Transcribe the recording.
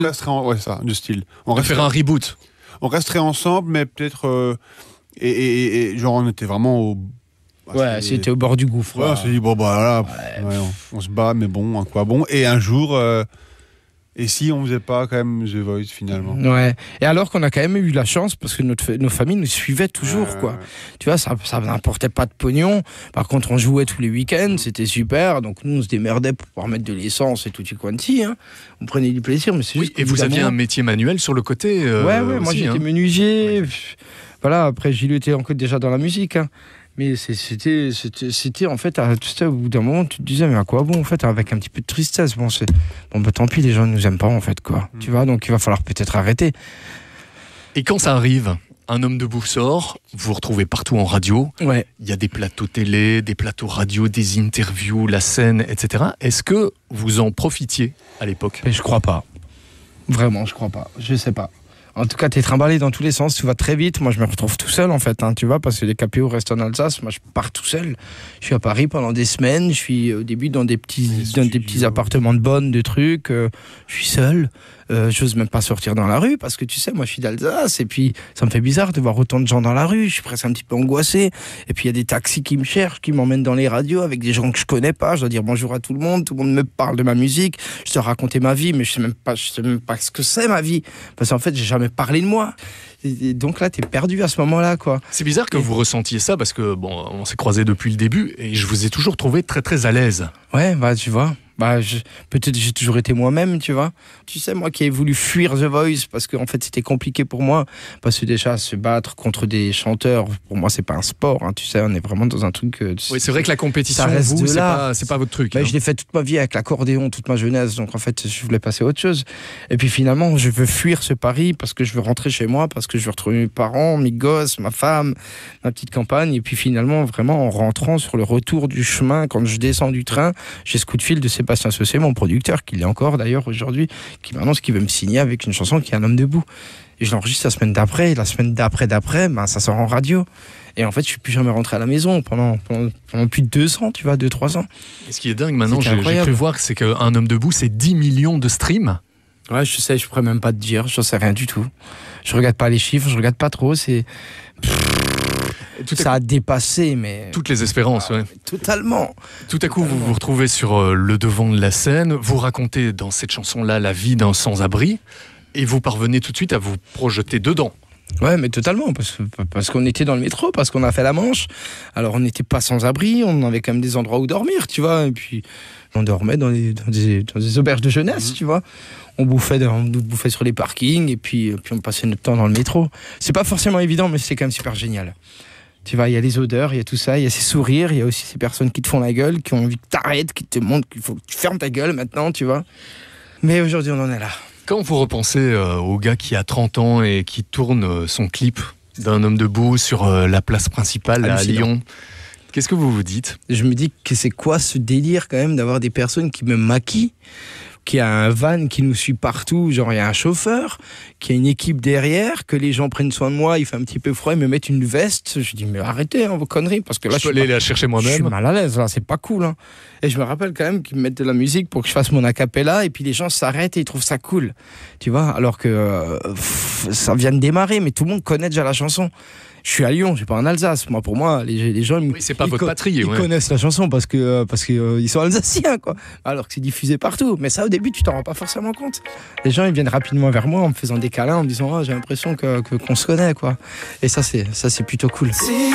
On resterait ouais, ça, du style. On va faire un reboot. On resterait ensemble, mais peut-être... et genre, on était vraiment au... Ouais, c'était au bord du gouffre. Ouais, on s'est dit, bon, bah là, on se bat, mais bon, à quoi bon. Et un jour... et si on faisait pas quand même The Voice finalement? Ouais. Et alors qu'on a quand même eu la chance parce que nos familles nous suivaient toujours, quoi. Tu vois, ça n'apportait pas de pognon. Par contre, on jouait tous les week-ends, c'était super. Donc nous, on se démerdait pour pouvoir mettre de l'essence et tout du quanti. Hein. On prenait du plaisir, mais c'est juste. Et vous aviez un métier manuel sur le côté. Ouais, moi j'étais menuisier. Ouais. Voilà. Après, Gilles était encore déjà dans la musique. Hein. Mais c'était en fait, tu sais, au bout d'un moment, tu te disais, mais à quoi bon, en fait, avec un petit peu de tristesse. Bon, tant pis, les gens ne nous aiment pas, en fait, quoi. Tu vois, donc il va falloir peut-être arrêter. Et quand ça arrive, Un homme debout sort, vous vous retrouvez partout en radio. Ouais. Il y a des plateaux télé, des plateaux radio, des interviews, la scène, etc. Est-ce que vous en profitiez à l'époque ? Mais je crois pas. Vraiment, je crois pas. Je sais pas. En tout cas, t'es trimballé dans tous les sens, tu vas très vite. Moi, je me retrouve tout seul, en fait, hein, tu vois, parce que les KPO restent en Alsace. Moi, je pars tout seul. Je suis à Paris pendant des semaines. Je suis au début dans des petits appartements de bonnes, de trucs. Je suis seul. J'ose même pas sortir dans la rue parce que tu sais, moi, je suis d'Alsace et puis ça me fait bizarre de voir autant de gens dans la rue. Je suis presque un petit peu angoissé. Et puis, il y a des taxis qui me cherchent, qui m'emmènent dans les radios avec des gens que je connais pas. Je dois dire bonjour à tout le monde. Tout le monde me parle de ma musique. Je dois raconter ma vie, mais je sais même pas ce que c'est ma vie. Parce qu'en fait, j'ai jamais parlé de moi. Et donc là, t'es perdu à ce moment-là, quoi. C'est bizarre que vous ressentiez ça parce que, bon, on s'est croisés depuis le début et je vous ai toujours trouvé très très à l'aise. Ouais, bah tu vois. Peut-être j'ai toujours été moi-même, tu vois. Tu sais, moi qui ai voulu fuir The Voice parce qu'en fait c'était compliqué pour moi. Parce que déjà, se battre contre des chanteurs, pour moi, c'est pas un sport. Hein, tu sais, on est vraiment dans un truc. Oui, c'est vrai que la compétition, vous, c'est pas votre truc. Je l'ai fait toute ma vie avec l'accordéon, toute ma jeunesse. Donc en fait, je voulais passer à autre chose. Et puis finalement, je veux fuir ce Paris parce que je veux rentrer chez moi, parce que je veux retrouver mes parents, mes gosses, ma femme, ma petite campagne. Et puis finalement, vraiment, en rentrant sur le retour du chemin, quand je descends du train, j'ai ce coup de fil de Sébastien Saucé, mon producteur, qui l'est encore d'ailleurs aujourd'hui, qui m'annonce qu'il veut me signer avec une chanson qui est Un homme debout. Et je l'enregistre la semaine d'après, et la semaine d'après, ça sort en radio. Et en fait, je suis plus jamais rentré à la maison pendant plus de 2 ans, tu vois, 2-3 ans. Et ce qui est dingue maintenant, j'ai cru voir, c'est qu'Un homme debout, c'est 10 millions de streams. Ouais, je sais, je pourrais même pas te dire, je sais rien du tout. Je regarde pas les chiffres, je regarde pas trop, ça a dépassé, mais... Toutes les espérances, ouais. Totalement. Tout à coup, vous vous retrouvez sur le devant de la scène, vous racontez dans cette chanson-là la vie d'un sans-abri, et vous parvenez tout de suite à vous projeter dedans. Ouais, mais totalement, parce qu'on était dans le métro, parce qu'on a fait la Manche. Alors, on n'était pas sans-abri, on avait quand même des endroits où dormir, tu vois, et puis on dormait dans des auberges de jeunesse, tu vois. On bouffait sur les parkings, et puis on passait notre temps dans le métro. C'est pas forcément évident, mais c'est quand même super génial. Tu vois, il y a les odeurs, il y a tout ça, il y a ces sourires, il y a aussi ces personnes qui te font la gueule, qui ont envie que t'arrêtes, qui te montrent qu'il faut que tu fermes ta gueule maintenant, tu vois. Mais aujourd'hui, on en est là. Quand vous repensez au gars qui a 30 ans et qui tourne son clip d'Un homme debout sur la place principale à Lyon, qu'est-ce que vous vous dites ? Je me dis que c'est quoi ce délire quand même d'avoir des personnes qui me maquillent, qu'il y a un van qui nous suit partout, genre il y a un chauffeur, qu'il y a une équipe derrière, que les gens prennent soin de moi, il fait un petit peu froid, ils me mettent une veste. Je dis mais arrêtez vos conneries, parce que là je peux aller la chercher moi-même. Je suis mal à l'aise, là, c'est pas cool. Hein. Et je me rappelle quand même qu'ils me mettent de la musique pour que je fasse mon a cappella, et puis les gens s'arrêtent et ils trouvent ça cool, tu vois, alors que ça vient de démarrer, mais tout le monde connaît déjà la chanson. Je suis à Lyon, je suis pas en Alsace. Moi, pour moi, les gens, c'est pas votre patrie. Ils connaissent la chanson parce que ils sont alsaciens, quoi. Alors que c'est diffusé partout. Mais ça, au début, tu t'en rends pas forcément compte. Les gens, ils viennent rapidement vers moi en me faisant des câlins, en me disant, j'ai l'impression qu'on se connaît, quoi. Et ça, c'est plutôt cool.